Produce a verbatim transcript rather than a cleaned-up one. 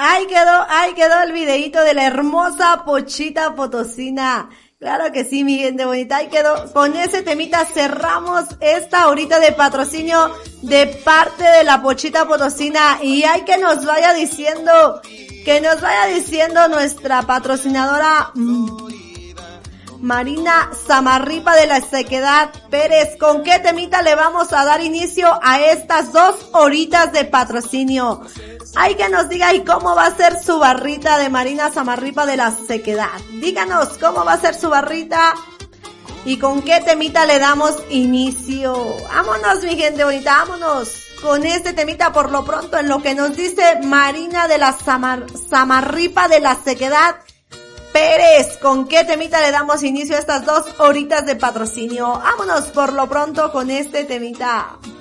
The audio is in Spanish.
Ahí quedó, ahí quedó el videíto de la hermosa Pochita Potosina. Claro que sí, mi gente bonita. Ahí quedó. Con ese temita cerramos esta horita de patrocinio de parte de la Pochita Potosina. Y hay que nos vaya diciendo, que nos vaya diciendo nuestra patrocinadora mmm, Marina Samarripa de la Sequedad Pérez, ¿con qué temita le vamos a dar inicio a estas dos horitas de patrocinio? Hay que nos diga y cómo va a ser su barrita de Marina Samarripa de la Sequedad. Díganos cómo va a ser su barrita y con qué temita le damos inicio. Vámonos, mi gente bonita, vámonos con este temita por lo pronto en lo que nos dice Marina de la Samar, Samarripa de la Sequedad Pérez, ¿con qué temita le damos inicio a estas dos horitas de patrocinio? Vámonos por lo pronto con este temita.